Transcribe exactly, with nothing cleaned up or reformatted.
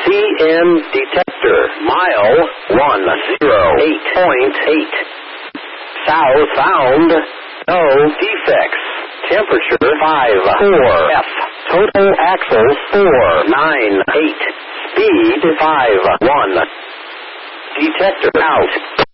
P M detector. Mile one zero eight point eight. South found. No defects. Temperature five four F. Total axles four nine eight. Speed five one. Detector out.